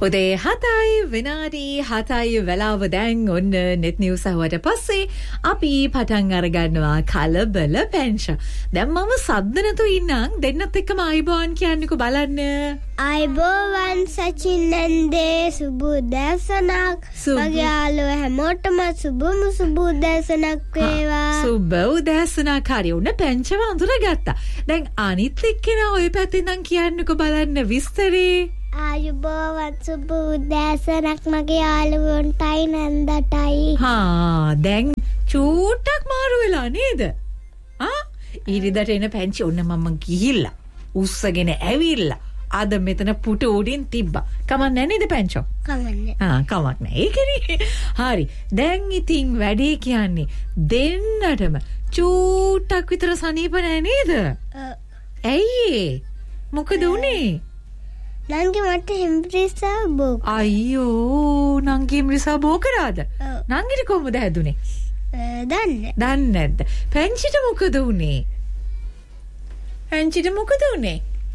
උදේ 7යි විනාඩි 7යි වෙලාව දැන් ඔන්න net news අහුවට පස්සේ අපි පටන් අරගන්නවා කලබල පෙන්ෂන්. දැන් මම සද්ද නැතු ඉන්නම් දෙන්නත් එක්කම ආයිබෝන් කියන්නකෝ බලන්න. ආයිබෝවන් සචින් නන්දේ සුබෝදෑසනක්. මගේ යාළුවෝ හැමෝටම සුබෝදෑසනක් වේවා. සුබෝදෑසනක් හරි උන්න පෙන්ෂන් අඳුරගත්තා. දැන් අනිත් එක්කෙනා ඔය පැත්තෙන් නම් කියන්නකෝ බලන්න විස්තරේ. ආයුබෝවන් සුබෝදෑසනක් මගේ යාළුවන්ටයි නන්දටයි. දැන් චූට්ටක් මාරු වෙලා නේද? ඉරිදට එන පැංචි ඔන්න මම ගිහිල්ලා උස්සගෙන ඇවිල්ලා අද මෙතන පුට උඩින් තිබ්බා. කමක් නැහැ නේද පැංචෝ? කමන්නේ. කමක් නැහැ. ඒකනේ. හරි. දැන් ඉතින් වැඩේ කියන්නේ දෙන්නටම චූට්ටක් විතර සනීප නැහැ නේද? ඇයි? මොකද උනේ? නංගි මට හිම්රිසා බෝ. අයියෝ නංගි හිම්රිසා බෝ කරාද? නංගිට කොහොමද හැදුනේ? දන්නේ නැද්ද? පැංචිට මොකද උනේ? පැංචිට මොකද උනේ?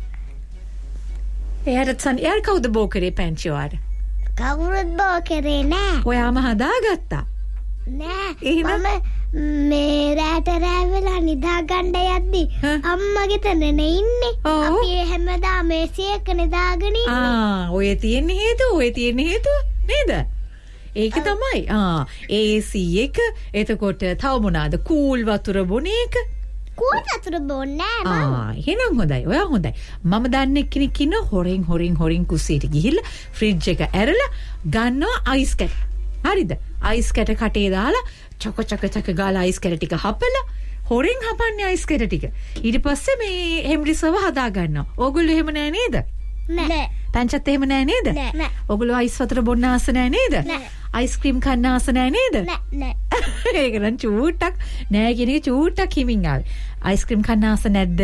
එයාට කවුද බෝ කරේ පැංචි වාට? කවුරුත් බෝ කරේ නෑ. ඔයාම හදාගත්තා? නෑ. එහෙනම් මේ රැට රැවෙලා නිදාගන්න යද්දි අම්මගේ තැනනේ ඉන්නේ. අපි හැමදාම මේසයක නිදාගෙන ඉන්නේ. ඔය තියෙන හේතුව නේද? ඒක තමයි. AC එක එතකොට තව මොනවාද? කූල් වතුර බොන එක. කූල් වතුර බොන්නේ නෑ. එහෙනම් හොඳයි. ඔයා හොඳයි. මම දන්නේ කෙනෙක් ඉන්න හොරෙන් කුස්සියට ගිහිල්ලා ෆ්‍රිජ් එක ඇරලා ගන්නවා අයිස් කැට. හරිද? අයිස් කැට කටේ දාලා චක ගාලා අයිස් කැට ටික හපලා හොරෙන් හපන්නේ අයිස් කැට ටික. ඊට පස්සේ මේ හෙම්රිසව හදා ගන්නවා. ඕගොල්ලෝ එහෙම නෑ නේද? නෑ. පැංචත් එහෙම නෑ නේද? නෑ. ඕගොල්ලෝ අයිස් වතුර බොන්න ආස නෑ නේද? නෑ. අයිස්ක්‍රීම් කන්න ආස නෑ නේද? නෑ. ඒක නම් චූට්ටක් නෑ කියන එක චූට්ටක් හිමින් ආවේ. අයිස්ක්‍රීම් කන්න ආස නැද්ද?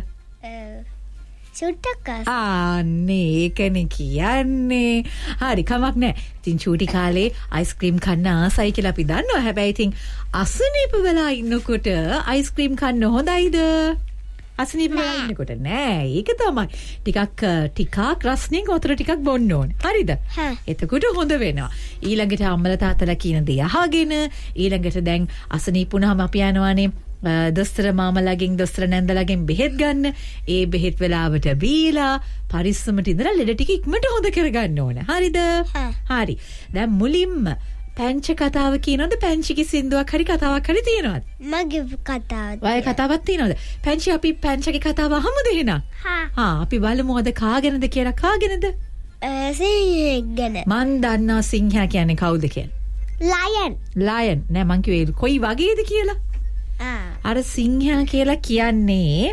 චූට්ටක් ආස. අනේ ඒකනේ කියන්නේ. හරි කමක් නෑ. ඉතින් චූටි කාලේ අයිස්ක්‍රීම් කන්න ආසයි කියලා අපි දන්නවා. හැබැයි ඉතින් අසනීප වෙලා ඉන්නකොට අයිස්ක්‍රීම් කන්න හොඳයිද? අසනීප වෙලා ඉන්නකොට නෑ. ඒක තමයි. ටිකක් රස්නින් වතුර ටිකක් බොන්න ඕනේ. හරිද? එතකොට හොඳ වෙනවා. ඊළඟට අම්මලා තාත්තලා කියන දේ අහගෙන ඊළඟට දැන් අසනීප වුණාම අපි යනවානේ දොස්තර මාමලාගෙන් දොස්තර නැන්දලාගෙන් බෙහෙත් ගන්න. ඒ බෙහෙත් වෙලාවට බීලා පරිස්සමට ඉඳලා ලෙඩ ටික ඉක්මනට හොඳ කරගන්න ඕනේ. හරිද? හරි. දැන් මුලින්ම පැංච කතාව කියනවද? පැංචිගේ සින්දුවක් හරි කතාවක් හරි තියෙනවද? මගේ කතාවක්. ඔය කතාවක් තියෙනවද? පැංචි අපි පැංචගේ කතාව අහමුද එහෙනම්? අපි බලමු අද කාගෙනද කියලා. කාගෙනද? සිංහෙක් ගැන. මන් දන්නවා සිංහයා කියන්නේ කවුද කියලා. ලයන්. නෑ මං කිව්වේ කොයි වගේද කියලා. අර සිංහයා කියලා කියන්නේ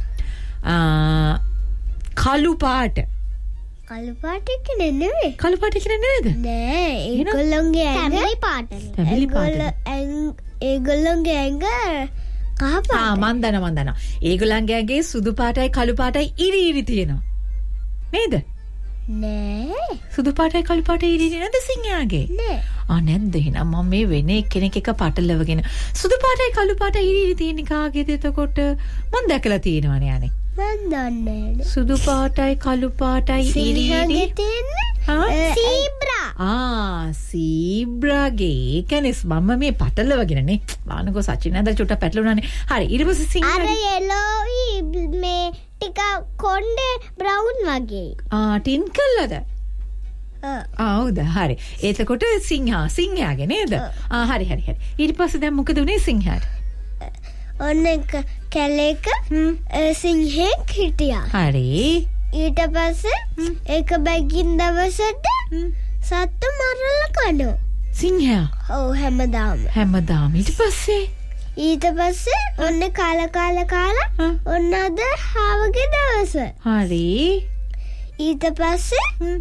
කළු පාට. කළු පාට කියන්නේ නෙවෙයි. කළු පාට කියන්නේ නේද? නෑ ඒගොල්ලෝගේ ඇඟ පාටනේ. ඒගොල්ලෝගේ ඇඟ කහ පාට. මන් දන්නවා. ඒගොල්ලන්ගේ ඇඟේ සුදු පාටයි කළු පාටයි ඉරි තියෙනවා. නේද? නෑ. සුදු පාටයි කළු පාටයි ඉරි නේද සිංහයාගේ? නෑ. නැද්ද එහෙනම් මම මේ වෙන එක්කෙනෙක් එක පටලවගෙන සුදු පාටයි කළු පාටයි ඉරි තියෙන කාගේද එතකොට මම දැකලා තියෙනවනේ අනේ. මන් දන්නේ නෑ. සුදු පාටයි කළු පාටයි ඉරි තියෙන්නේ සීබ්‍රා. සීබ්‍රාගේ කනස් මම මේ පටලවගෙන නේ. මානකෝ සචින් නේද චුට්ට පැටලුණානේ. හරි ඊට පස්සේ සිංහා අර yellow මේ ටික කොණ්ඩේ බ්‍රවුන් වගේ. ටින් කළාද? හවුද? හරි. එතකොට සිංහයාගේ නේද? හරි. ඊට පස්සේ දැන් මොකද උනේ සිංහයාට? ඔන්න කැලේක සිංහෙක් හිටියා. හරි. ඊට පස්සේ ඒක බැගින් දවසට සත්තු මරලා කනවා. සිංහයා? ඔව් හැමදාම. ඊට පස්සේ ඔන්න කාලා ඔන්න අද හාවගේ දවස. හරි. ඊට පස්සේ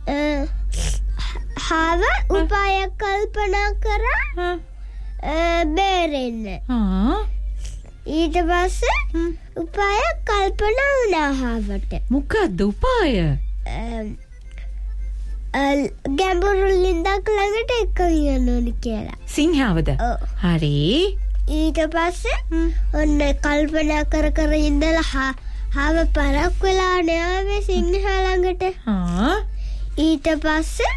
හාව උපායක් කල්පනා කරා බේරෙන්න. ඊට පස්සේ උපායක් කල්පනා වුණා හාවට. මොකක්ද උපාය? ගැඹුරු ලින්දක් ළඟට එක්කගෙන යන්න කියලා. සිංහවද? හරි. ඊට පස්සේ ඔන්න කල්පනා කර ඉඳලා හාව පරක් වෙලා නෑවේ සිංහ ළඟට. හා ඊට ඊට පස්සේ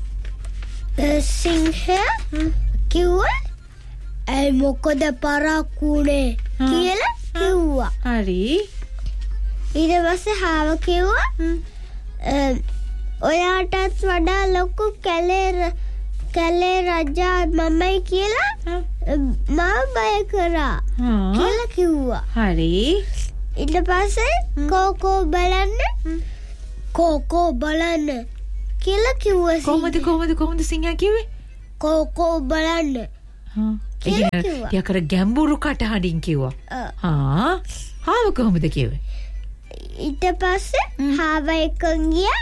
සිංහයා කිව්වා ඇයි මොකද පරක්කුනේ කියලා කිව්වා. හරි. ඊට පස්සේ හාව කිව්වා ඔයාටත් වඩා ලොකු කැලේ රජා මමයි කියලා මම බය කරා කියලා කිව්වා. හරි. ඊට පස්සේ කෝකෝ බලන්න කියලා කිව්වා. කොහොමද සිංහයා කිව්වේ? කෝකෝ බලන්න. කියලා කිව්වා. ටිකක් ගැඹුරු කටහඬින් කිව්වා. හාව කොහොමද කිව්වේ? ඊට පස්සේ හාව එකන් ගියා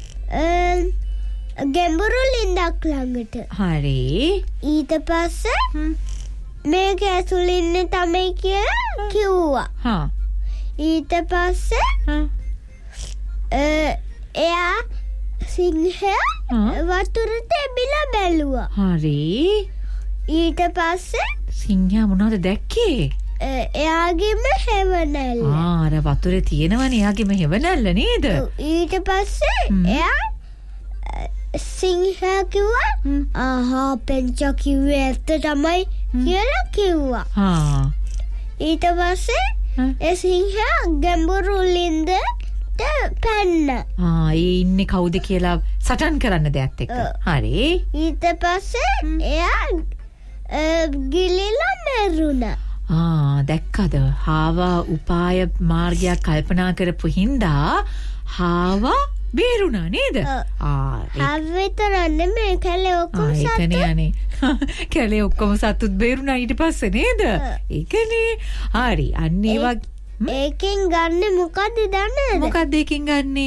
ගැඹුරු ලින්දක් ළඟට. හරි. ඊට පස්සේ මේක ඇතුළේ ඉන්නේ තමයි කියලා කිව්වා. ඊට පස්සේ එයා සිංහයා වතුරට එබිලා බැලුවා. හරි. ඊට පස්සේ සිංහයා මොනවද දැක්කේ? එයාගේම හෙවණැල්ල. අර වතුරේ තියෙනවනේ එයාගේම හෙවණැල්ල නේද? ඊට පස්සේ එයා සිංහයා කිව්වා පෙන්චා කිව්වේ ඇත්ත තමයි කියලා කිව්වා. ඊට පස්සේ ඒ සිංහයා ගැඹුරු ලින්දට පැන්න. ඒ ඉන්නේ කවුද කියලා සටන් කරන්න දෙයක් එක්ක. හරි. ඊට පස්සේ එයා ගිලිලා මැරුණා. දැක්කද? හාවා උපාය මාර්ගයක් කල්පනා කරපු හින්දා හාවා බේරුණා නේද? හාව විතර නෙමෙයි කැලේ ඔක්කොම සතුත්. ඒකනේ අනේ. කැලේ ඔක්කොම සතුත් බේරුණා ඊට පස්සේ නේද? ඒකනේ. හරි. අන්න ඒ වගේ ඒකෙන් ගන්න මොකද්ද දන්නවද? මොකද්ද ඒකෙන් ගන්නෙ?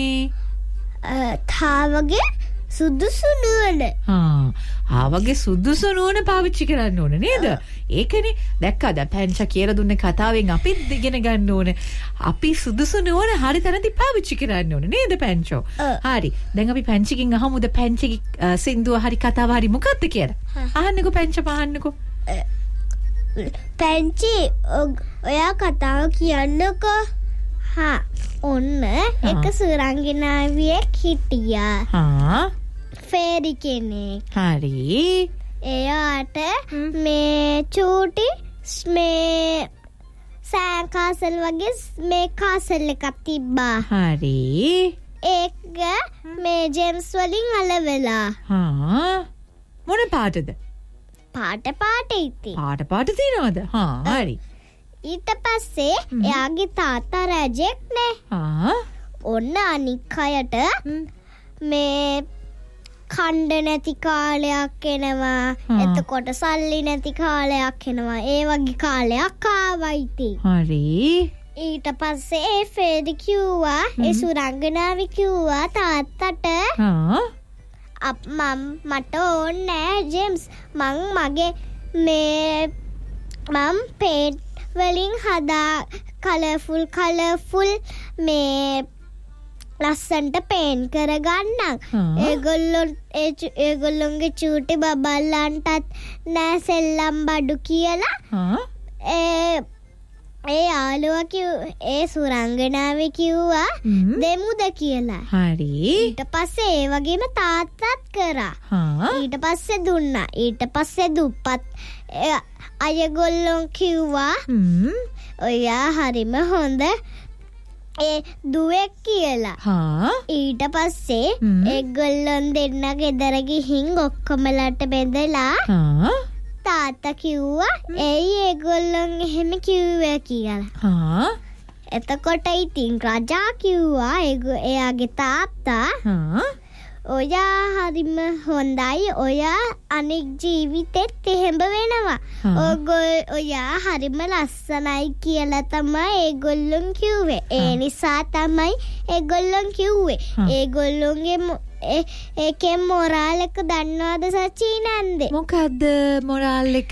හාවගේ සුදුසු නුවණ. හාවගේ සුදුසු නුවණ පාවිච්චි කරන්න ඕන නේද? ඒකනේ. දැක්කද? පැංචා කියලා දුන්න කතාවෙන් අපිත් ඉගෙන ගන්න ඕන. අපි සුදුසු නුවණ හරි තරම්දි පාවිච්චි කරන්න ඕන නේද පැංචෝ? හරි. දැන් අපි පැංචිකින් අහමුද පැංචිගේ සින්දුව හරි කතාව හරි මොකද්ද කියලා? අහන්නකෝ පැංචා අහන්නකෝ. පැංචි ඔයා කතාව කියන්නකෝ. ඔන්න එක සුරංගනාවියෙක් හිටියා. ෆේරි කෙනෙක්. හරි. එයාට මේ චූටි මේ සෑන් කාසල් වගේ මේ කාසල් එකක් තිබ්බා. හරි. ඒක මේ ජේම්ස් වලින් අලවෙලා. මොන පාටද? පාට ඉතින්. පාට තියනවද? හරි. ඊට පස්සේ එයාගේ තාත්තා රජෙක් නේ. ඔන්න අනික් අයට මේ කණ්ඩ නැති කාලයක් එනවා. එතකොට සල්ලි නැති කාලයක් එනවා. ඒ වගේ කාලයක් ආවා ඉතින්. හරි. ඊට පස්සේ ඒ ෆේරි කිව්වා ඒ සුරංගනාවි කිව්වා තාත්තට මට ඕනේ ජේම්ස් මගේ මම පේට් වලින් හදා කලර්ෆුල් මේ ලස්සන්ට පේන් කරගන්නම්. ඒගොල්ලොන්ගේ චූටි බබල්ලන්ටත් නෑ සෙල්ලම් බඩු කියලා ඒ යාළුවා ඒ සුරංගනාව කිව්වා දෙමුද කියලා. හරි. ඊට පස්සේ ඒ වගේම තාත්තත් කරා. ඊට පස්සේ දුන්නා. ඊට පස්සේ දුප්පත් අයගොල්ලොන් කිව්වා ඔයා හරිම හොඳ ඒ දුවෙක් කියලා. ඊට පස්සේ ඒගොල්ලොන් දෙන්න ගෙදර ගිහින් ඔක්කොමලට බෙදලා තාත්තා කිව්වා ඇයි ඒගොල්ලොන් එහෙම කිව්වේ කියලා. එතකොට ඉතින් රජා කිව්වා එයාගේ තාත්තා ඔයා හරිම හොඳයි. ඔයා අනෙක් ජීවිතෙත් එහෙම වෙනවා. ඔයා හරිම ලස්සනයි කියලා තමයි ඒගොල්ලොන් කිව්වේ. ඒ නිසා තමයි ඒගොල්ලොන් කිව්වේ. ඒගොල්ලොන්ගේ ඒකේ මොරාල් එක දන්නවද සචිනන්ද? මොකද්ද මොරාල් එක?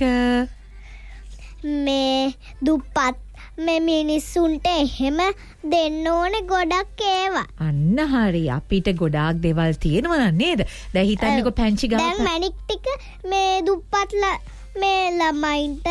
මේ දුප්පත් මේ මිනිස්සුන්ට එහෙම දෙන්න ඕනේ ගොඩක් ඒවා. අන්න හරි. අපිට ගොඩාක් දේවල් තියෙනවා නේද? දැන් හිතන්නකෝ පැංචි ගාව. දැන් මැණික් ටික මේ දුප්පත් මේ ළමයින්ට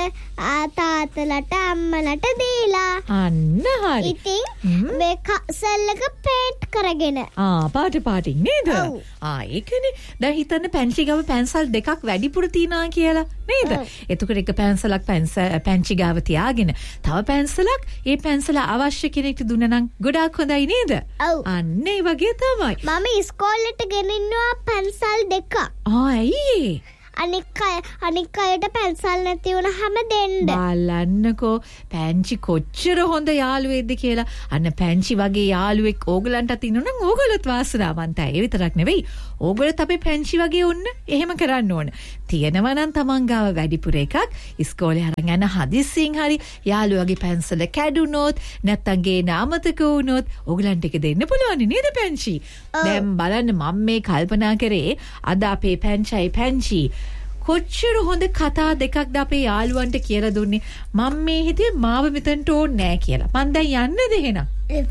තාත්තලට අම්මලට දීලා. අන්න හරි. ඉතින් මේ කසල් එක පේන්ට් කරගෙන. පාටින් නේද? ඒකනේ. දැන් හිතන්න පැංචි ගාව පැන්සල් දෙකක් වැඩිපුර තියනවා කියලා නේද? එතකොට එක පැන්සලක් පැංචි ගාව තියාගෙන තව පැන්සලක් ඒ පැන්සල අවශ්‍ය කෙනෙක්ට දුන්නා නම් ගොඩාක් හොඳයි නේද? අන්න ඒ වගේ තමයි. මම ඉස්කෝලේට ගෙනින්නවා පැන්සල් දෙකක්. ඇයි? අනික් අයට පැන්සල් නැති වුණාම දෙන්න. බලන්නකෝ පැංචි කොච්චර හොඳ යාළුවෙක්ද කියලා. අන්න පැංචි වගේ යාළුවෙක් ඕගලන්ටත් ඉන්නොත් නම් ඕගලත් වාසනාවන්තයි. ඒ විතරක් නෙවෙයි. ඕගලත් අපේ පැංචි වගේ වුණ එහෙම කරන්න ඕන. තියෙනවා නම් තමන් ගාව වැඩිපුර එකක් ඉස්කෝලේ අරන් යන හදිස්සියෙන් හරි යාළුවගේ පැන්සල කැඩුනොත් නැත්තම් ගේන අමතක වුණොත් ඕගලන්ට එක දෙන්න පුළුවන් නේද පැංචි? දැන් බලන්න මම මේ කල්පනා කරේ අද අපේ පැංචි කොච්චර හොඳ කතා දෙකක්ද අපේ යාළුවන්ට කියලා දුන්නේ. මම මේ හිතේ මාව මෙතනට ඕනේ නැහැ කියලා. මං දැන් යන්නද එහෙනම්?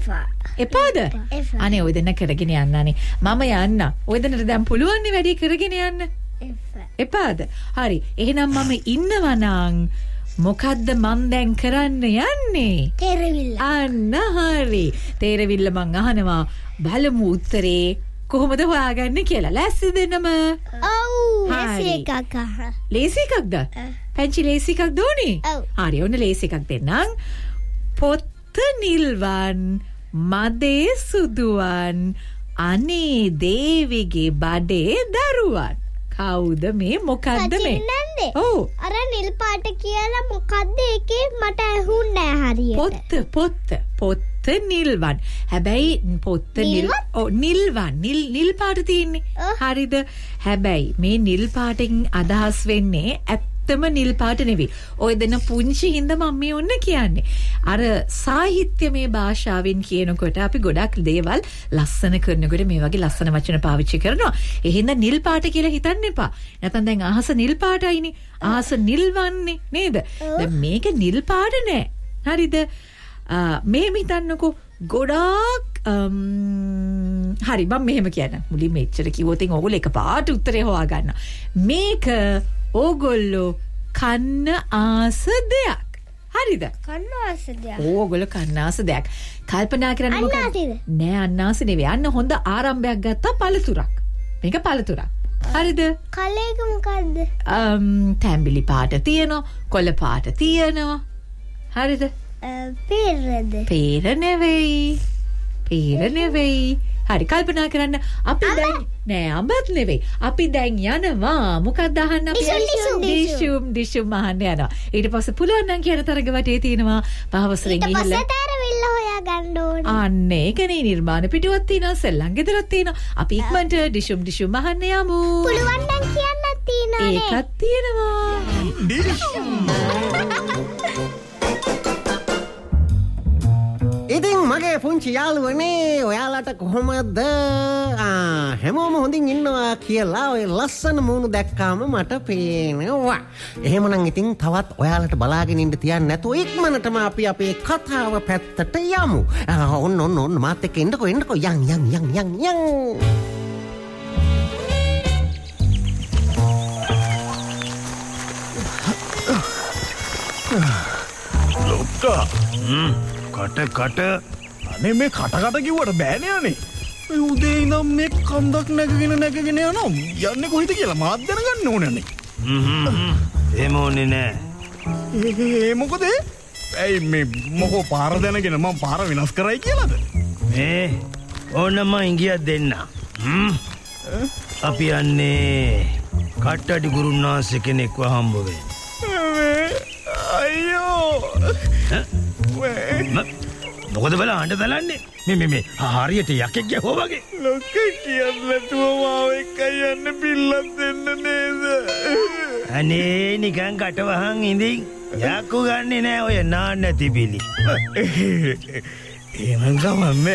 එපාද? අනේ ඔය දෙන්න කරගෙන යන්නනේ. මම යන්න. ඔය දෙන්නට දැන් පුළුවන් නේ වැඩි කරගෙන යන්න. එපාද? හරි. එහෙනම් මම ඉන්නවා නං. මොකද්ද මං දැන් කරන්න යන්නේ? තේරවිල්ල. අන්න හරි. තේරවිල්ල මං අහනවා. බලමු උත්තරේ කොහොමද හොයාගන්නේ කියලා. ලෑස්තිද දෙන්නම? ලේසි එකක්. ලේසි එකක්ද? පැංචි ලේසි එකක් දෝනේ? හරි ඔන්න ලේසි එකක් දෙන්නම්. පොත්ත නිල්වන් මදේ සුදුවන් අනේ දේවිගේ බඩේ දරුවන්. කවුද මේ? මොකද්ද මේ? අර නිල් පාට කියලා මොකද්ද ඒකේ මට ඇහුන්නේ නැහැ හරියට. පොත්ත නිල්වන්. හැබැයි පොත්ත නිල්වන් නිල් පාට තියෙන්නේ. හරිද? හැබැයි මේ නිල් පාටෙන් අදහස් වෙන්නේ ඇත්තම නිල් පාට නෙවෙයි. ඔය දෙන පුංචි හින්දා මම මේ ඔන්න කියන්නේ. අර සාහිත්‍යමය භාෂාවෙන් කියනකොට අපි ගොඩක් දේවල් ලස්සන කරනකොට මේ වගේ ලස්සන වචන පාවිච්චි කරනවා. ඒ හින්දා නිල් පාට කියලා හිතන්න එපා. නැත්නම් දැන් අහස නිල් පාටයිනේ. අහස නිල්වන්නේ නේද? දැන් මේක නිල් පාට නෑ. හරිද? මෙහෙම හිතන්නකෝ ගොඩාක් හරි මම මෙහෙම කියන්න. මුලින්ම එච්චර කිව්වොත් ඕගොල්ලෝ එකපාරට උත්තරේ හොයාගන්න. මේක ඕගොල්ලෝ කන්න ආස දෙයක්. හරිද? කන්න ආස දෙයක්. ඕගොල්ලෝ කන්න ආස දෙයක්. කල්පනා කරන්න මොකද? නෑ අන්නාස නෙවෙයි. අන්න හොඳ ආරම්භයක් ගත්තා පළතුරක්. මේක පළතුරක්. හරිද? කලයක මොකද්ද? තැඹිලි පාට තියෙනවා, කොළ පාට තියෙනවා. හරිද? පේරද? පේර නෙවෙයි. හරි කල්පනා කරන්න. අපි දැන් නෑ අඹත් නෙවෙයි. අපි දැන් යනවා. මොකක්ද අහන්න අපි? ඩිෂුම් අහන්න යනවා. ඊට පස්සේ පුළුවන් නම් කියන තරග වටේ තියෙනවා. පහවසරෙන් ගිහිල්ලා. ඊට පස්සේ තැරවිල්ල හොයාගන්න ඕනේ. අන්න ඒකනේ නිර්මාණ පිටුවක් තියෙනවා. සෙල්ලම් ගෙදරක් තියෙනවා. අපි ඉක්මනට ඩිෂුම් අහන්න යමු. පුළුවන් නම් කියන්නත් තියෙනවා නේ. ඒකත් තියෙනවා. ඉතින් මගේ පුංචි යාළුවනේ ඔයාලට කොහොමද? හැමෝම හොඳින් ඉන්නවා කියලා ඔය ලස්සන මූණු දැක්කාම මට පේනවා. එහෙමනම් ඉතින් තවත් ඔයාලට බලාගෙන ඉන්න තියන්න නැතුව ඉක්මනටම අපි අපේ කතාව පැත්තට යමු. ඔන්න මාත් එක්ක එන්නකෝ යන්. ලොක්කා කට අනේ මේ කට කිව්වට බෑනේ අනේ. මේ උදේ ඉඳන් මේ කන්දක් නැගගෙන යනවා. යන්නේ කොහෙද කියලා මාත් දැනගන්න ඕනනේ. එහෙම ඕනේ නෑ. ඒ මොකද? ඇයි මේ මොකෝ පාර දැනගෙන මම පාර වෙනස් කරයි කියලාද? මේ ඕනම ඉංගියක් දෙන්න. අපි යන්නේ කට්ටඩි ගුරුනාන්සේ කෙනෙක්ව හම්බ වෙන්න. අයියෝ මොකද බලා අඬ දලන්නේ? මේ හරියට යකෙක් ගැහුවා වගේ. ලොක්කේ කියන්නේ නැතුව මාව එක්ක යන්න බිල්ලක් දෙන්න නේද? අනේ නිකන් කට වහන් ඉඳින් යක්කු ගන්නෙ නෑ ඔය නාන්න තිබිලි. එහෙනම් ගමන්නේ.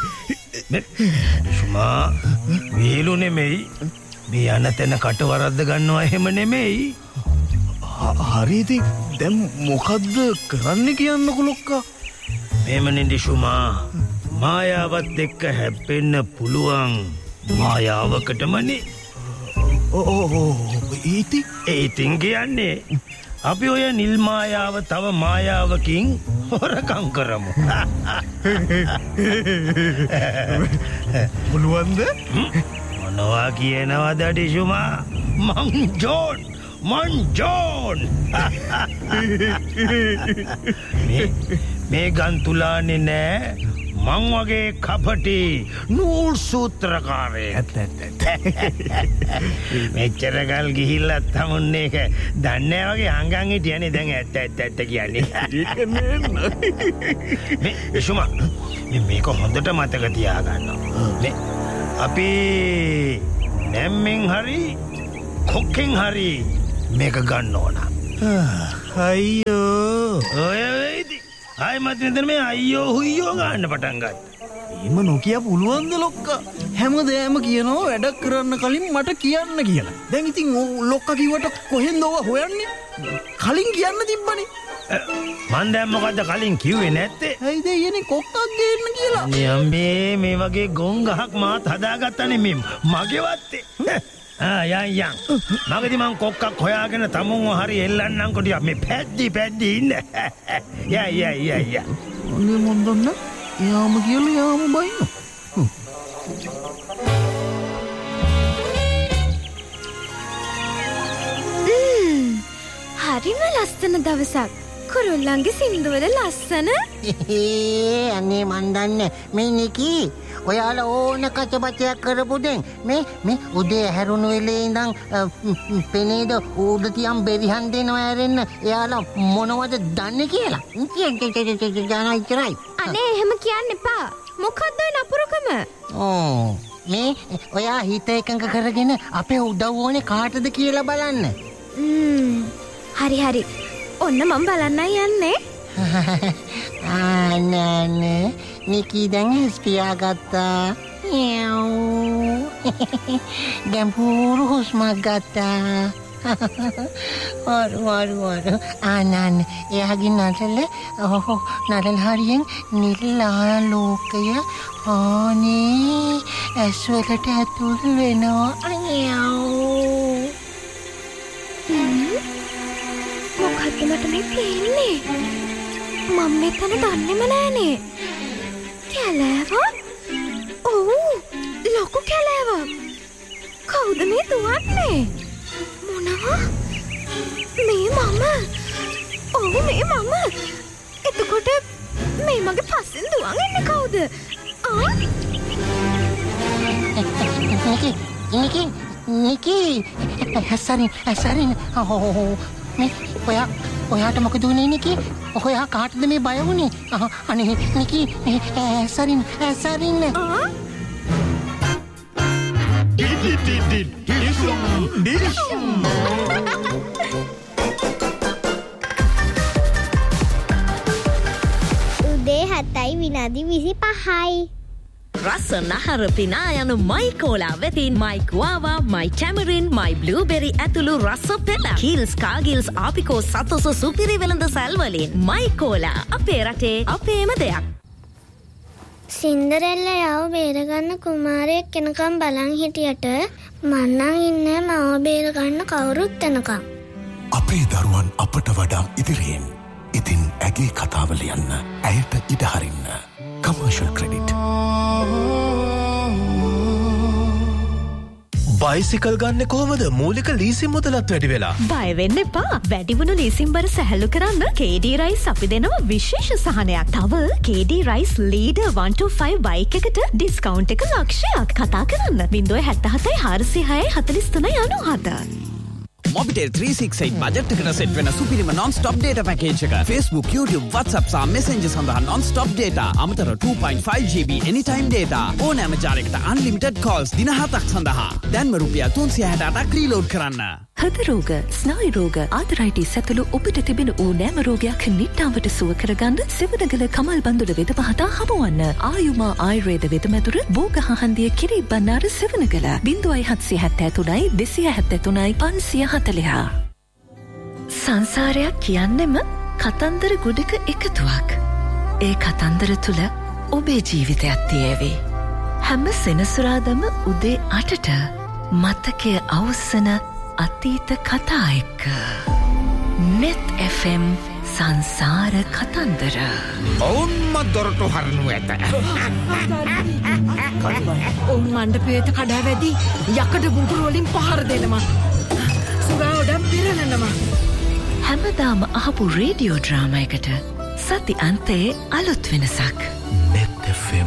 සුමා වීලු නෙමෙයි. මේ යන තැන කට වරද්ද ගන්නවා එහෙම නෙමෙයි. හරි ඉතින් දැන් මොකද්ද කරන්න කියන්නකො ලොක්කා? මේමනේ සුමා මායාවත් එක්ක හැප්පෙන්න පුළුවන් මායාවකටමනේ. ඉතින් කියන්නේ අපි ඔය නිල් මායාව තව මායාවකින් හොරකම් කරමු. පුළුවන්ද? මොනවා කියනවද ඩිෂුමා? මං ජෝන් මේ ගන්තුලානේ නෑ මං වගේ කපටි නූල් සූත්‍රකාරයෙක්. මෙච්චර ගල් ගිහිල්ලා තමුන්නේ එක දන්නේ වගේ අංගන් හිටියනේ දැන් ඇත්ත කියන්නේ. මේ ඩිෂුමා මේක හොඳට මතක තියාගන්න. අපි නැම්මෙන් හරි කොක්කෙන් හරි මේක ගන්න ඕන. අයියෝ ඔය වෙයිදි ආයි මත මෙතන මේ අයියෝ හුයියෝ ගන්න පටන් ගත්තා. එහෙම නොකිය පුළුවන්ද ලොක්කා? හැමදේම කියනවා වැඩ කරන්න කලින් මට කියන්න කියලා. දැන් ඉතින් ලොක්කා කිව්වට කොහෙන්ද ඔව හොයන්නේ? කලින් කියන්න තිබ්බනේ. මන් දැන් මොකද්ද කලින් කිව්වේ නැත්තේ? ඇයිද යන්නේ කොක්කක් ගේන්න කියලා? යම්බේ මේ වගේ ගොන් ගහක් මාත් හදාගත්තනේ මේ මගේ වත්තේ. යන් මගදී මං කොක්කක් හොයාගෙන තමුන්ව හරි එල්ලන්නම් කොටියක් මේ පැද්දි ඉන්න. යා අනේ මන් දන්න යාම කියලා යාම බයින. හරිම ලස්සන දවසක්. කුරුල්ලන්ගේ සින්දුවල ලස්සන. අනේ මන් දන්නේ මේ නිකී ඔයාලා ඕන කචපචයක් කරපු දැන් මේ උදේ හැරුණු වෙලේ ඉඳන් පෙනේද උඩ තියන් බෙරිහන් දෙනවා ඇරෙන්න එයාලා මොනවද දන්නේ කියලා. ජානා ඉතරයි. අනේ එහෙම කියන්න එපා. මොකද්ද නපුරුකම? මේ ඔයා හිත එකඟ කරගෙන අපේ උදව් ඕනේ කාටද කියලා බලන්න. හරි. ඔන්න මම බලන්නයි යන්නේ. නෑ නිකී දැන් ස්පියා ගත්තා. ගැඹුරු හුස්මක් ගත්තා. වරු ආනන් එයාගේ නටල හරියෙන් නිල් ආලෝකය ආනේ ඇස්වලට ඇතුල් වෙනවා. මොකක්ද මට මේ පේන්නේ? මම මෙතන දන්නේම නෑනේ. කැලෑවක්? ඔව් ලොකු කැලෑවක්. කවුද මේ දුවන්නේ? මොනවා? මේ මම. ඔව් මේ මම. එතකොට මේ මගේ පස්සෙන් දුවන් එන්නේ කවුද? නිකී ඇසරින් මේ ඔයාට මොකද වුනේ නිකී? ඔයා කාටද මේ බය වුනේ? අනේ නිකී ඇසරින් උදේ 7යි විනාඩි 25යි. රස නහර පිනා යනු මයිකෝලා වෙතින් මයිකුවාවා මයි ටැමරින් මයි බ්ලූබෙරි ඇතුළු රස පෙළ කිල්ස් කාගිල්ස් ආපිකෝ සතොස සුපිරි වෙළඳ සැල්වලින් මයිකෝලා අපේ රටේ අපේම දෙයක්. සින්දරෙල්ල යව බේරගන්න කුමාරයෙක් කෙනකම් බලන් හිටියට මන්නන් ඉන්නේ මව බේරගන්න කවුරුත් එනකම්. අපේ දරුවන් අපට වඩා ඉදිරියෙන්. ඉතින් ඇගේ කතාව ලියන්න ඇයට ඉඩ හරින්න. Commercial credit. බයිසිකල් ගන්න කොහොමද මූලික ලීසින් මුදලත් වැඩි වෙලා? බය වෙන්න එපා. වැඩිවුණු ලීසින් බර සැහැල්ලු කරන්න KD රයිස් අපි දෙනවා විශේෂ සහනයක්. තව KD රයිස් ලීඩර් 125 බයික් එකට ඩිස්කවුන්ට් එක ලක්ෂයක්. කතා කරන්න 077 406 43 97. Mobitel 368 budget එකට සෙට් වෙන සුපිරිම non-stop data package එක. Facebook, YouTube, WhatsApp සහ Messenger සඳහා non-stop data. අමතර 2.5 GB anytime data. ඕනෑම ජාලයකට unlimited calls දින 7ක් සඳහා. දැන්ම රුපියල් 368ක් රීලෝඩ් කරන්න. හෘද රෝග, ස්නායු රෝග, ආතරයිටිස් ඇතුළු ඔබට තිබෙන ඕනෑම රෝගයක් නිට්ටාවට සුව කරගන්න සෙවණගල කමල් බන්දුල වෙද පහතා හමුවන්න. ආයුමා ආයුර්වේද වෙදමැදුර බෝගහ හන්දිය කිරි බණ්ණාර සෙවණගල 0773 273 540. සංසාරයක් කියන්නෙම කතන්දර ගොඩක එකතුවක්. ඒ කතන්දර තුල ඔබේ ජීවිතයක් තියේවි. හැම සෙනසුරාදම උදේ 8ට මතකයේ අවසන අතීත කතා එක්ක net fm සංසාර කතන්දර ඔවුන්ම දොරටු හරනු ඇත ඔවුන් මණ්ඩපයට කඩා වැදී යකඩ බුදුරු වලින් පහර දෙනවා සුරාවඩම් පිරලනවා හැමදාම අහපු රේඩියෝ ඩ්‍රාමා එකට සති අන්තයේ අලුත් වෙනසක් net fm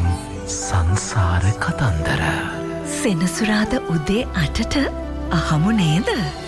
සංසාර කතන්දර සෙනසුරාදා උදේ 8ට අහමු නේද